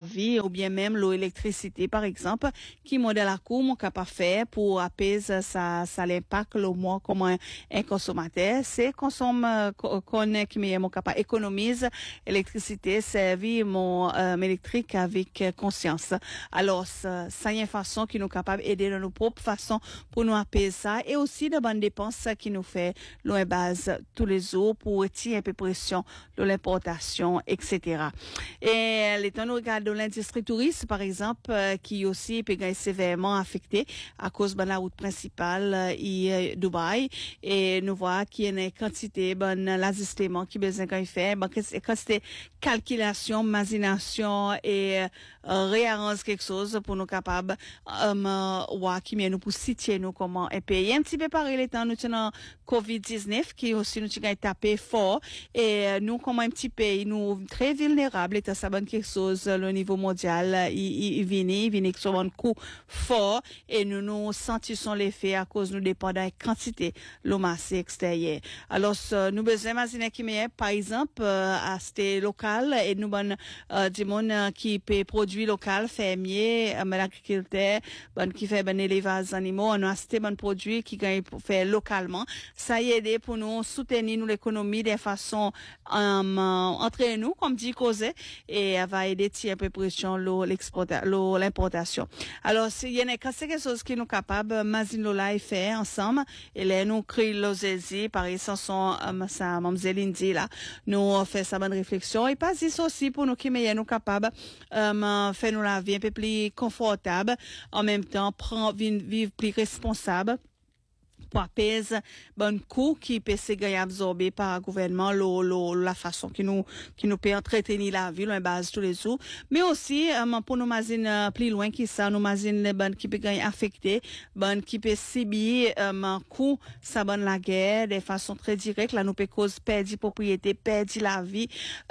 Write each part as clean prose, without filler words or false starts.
vie, ou bien même l'électricité, par exemple, qui modèle la cour, mon capable faire pour apaiser ça l'impact, le moins, comment un consommateur, c'est consomme, connaît qui mon capable économise électricité, servir mon, électrique avec conscience. Alors, ça y a une façon qui nous capable aider dans nos propres façons pour nous apaiser ça, et aussi de bonnes dépenses qui nous fait l'on base tous les jours pour retirer un peu pression de l'importation, etc. Et l'étant nous regarde l'industrie touriste, par exemple, qui aussi peut être sévèrement affectée à cause de la route principale, Dubaï, et nous voit qu'il y a une quantité, l'ajustement qui besoin qu'on fait, quantité calculation, imagination et réarrange quelque chose pour nous capables voir qui nous pour situer nous comment un pays un petit peu pareil les temps nous tenons COVID-19 qui aussi nous a tapé fort, et nous comme un petit pays nous très vulnérables étant ça bonne quelque chose le niveau mondial il vient sur un coup fort, et nous sentissons l'effet à cause nous dépendons de quantité le marché extérieur. Alors nous besoin imaginer qui par exemple à c'était local, et nous du monde qui peut produire local, fermier, l'agriculteur, qui fait élevage animaux, on a acheté produit qui gagne fait localement. Ça y aide pour nous soutenir nous l'économie de façon entre nous comme dit causer, et elle va aider un peu pression l'importation. Alors il y a quelque chose qui nous capable imagine là et faire ensemble, et là nous créer l'osezi par exemple ça mademoiselle Lindy là nous fait sa bonne réflexion, et pas juste aussi pour nous qui meilleur nous capable faire nous la vie un peu plus confortable, en même temps vivre plus responsable pour apaiser coût qui peut se gagner absorbé par le gouvernement, la façon qui nous peut entretenir la vie, la base tous les jours, mais aussi pour nous imaginer plus loin qui ça, nous imaginer les bonnes qui peut gagner affecté, bonnes qui peut subir coût ça bonne la guerre de façon très directe, là nous peut cause perdre propriété, perdre la vie,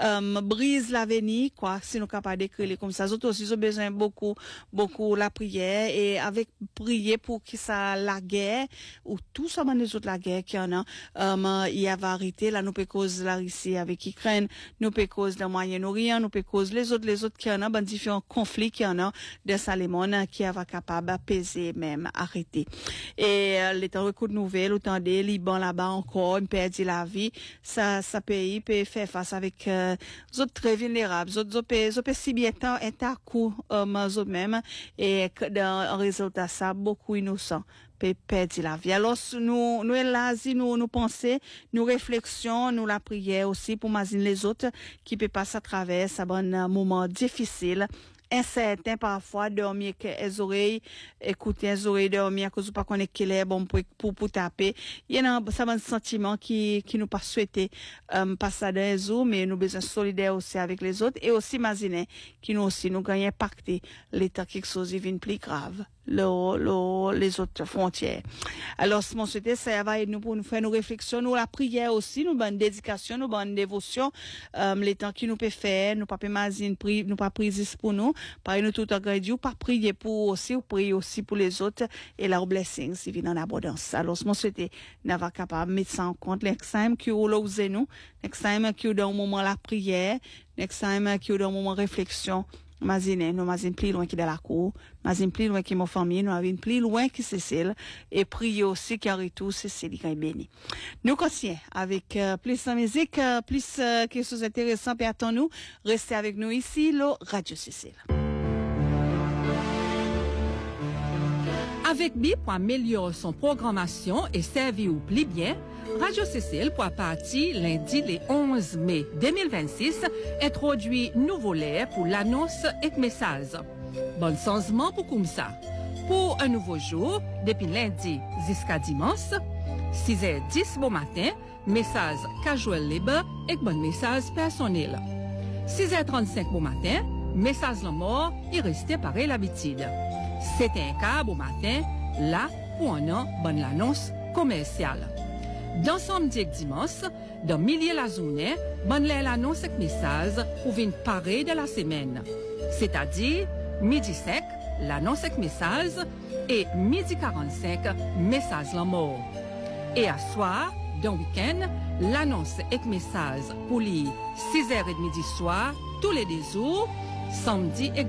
brise l'avenir quoi, si nous capable d'écrire comme ça. Autres aussi ont besoin beaucoup la prière, et avec prier pour que ça la guerre ou tout ça les autres la guerre qui en a il y a arrêté là nous peut cause la Russie avec Ukraine, nous peut cause le Moyen-Orient, nous peut cause les autres qui en a différents conflits qui en a de Salomon qui va capable apaiser même arrêter. Et les temps de nouvelles autant des Liban là-bas encore une perdu la vie, ça pays peut faire face avec les autres très vulnérables, autres peut subir un coup même, et en résultat ça beaucoup innocents peut perdre la vie. Alors nous là nous penser, nous réflexion, nous la prière aussi pour imaginer les autres qui peut passer à travers ça bon moment difficile, incertain parfois, dormir que les oreilles, écouter les oreilles dormir à cause de pas connaître qu'il est bon pour taper. Il y a ça bon sentiment qui nous pas souhaité passer dans les jours, mais nous besoin solidaire aussi avec les autres, et aussi imaginer qui nous aussi nous gagne impacter l'état quelque chose vient plus grave. Les autres frontières. Alors, mon souhait, ça va aider nous pour nous faire nos réflexions, nous la prière aussi, nous bonne dédication, nous bonne dévotion, les temps qui nous peut faire, nous pas imaginer nous pas prier pour nous, par nous tout engagé, pas prier pour aussi, ou prier aussi pour les autres, et la blessing, si vient en abondance. Alors, mon souhait, nous va capable mettre ça en compte, next time qui ou l'ose nous, next time qui ou dans un moment la prière, next time qui ou dans un moment réflexion, nous plus loin que de la cour, plus loin que mon famille, nous avons plus loin que Cécile, et prier aussi qu'en retour Cécile qui est bénie. Nous continuons avec plus de musique, plus quelque chose d'intéressant, et attendons-nous, restez avec nous ici, le Radio Cécile. Avec BI pour améliorer son programmation et servir ou plus bien, Radio Cécile pour partir lundi le 11 mai 2026 introduit nouveau lait pour l'annonce et message. Bon changement pour comme ça. Pour un nouveau jour, depuis lundi jusqu'à dimanche, 6h10 bon matin, message casual libre et bon message personnel. 6h35 bon matin, message la mort et rester pareil l'habitude. C'était un cas bon matin, là pour un an, bonne l'annonce commerciale. Dans samedi et dimanche, dans milieu de la journée, bonne l'annonce et message pour venir pareil de la semaine. C'est-à-dire, midi sec, l'annonce et message, et midi 45, message la mort. Et à soir, dans le week-end, l'annonce et message pour les 6h30 du soir, tous les 2 jours, samedi et